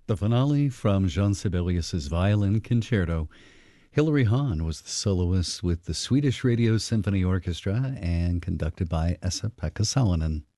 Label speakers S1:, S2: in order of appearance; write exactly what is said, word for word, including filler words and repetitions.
S1: The finale from Jean Sibelius's Violin Concerto. Hilary Hahn was the soloist with the Swedish Radio Symphony Orchestra and conducted by Esa-Pekka Salonen.